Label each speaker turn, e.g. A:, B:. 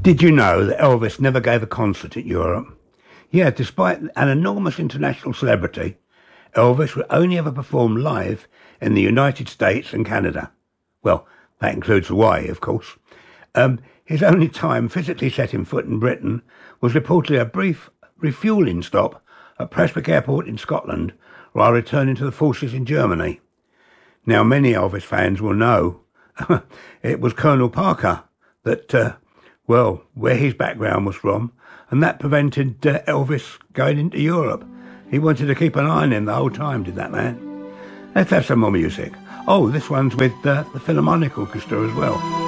A: Did you know that Elvis never gave a concert in Europe? Yeah, despite an enormous international celebrity, Elvis would only ever perform live in the United States and Canada. Well, that includes Hawaii, of course. His only time physically setting foot in Britain was reportedly a brief refuelling stop at Prestwick Airport in Scotland while returning to the forces in Germany. Now, many Elvis fans will know it was Colonel Parker that, where his background was from, and that prevented Elvis going into Europe. He wanted to keep an eye on him the whole time, did that man? Let's have some more music. Oh, this one's with the Philharmonic Orchestra as well.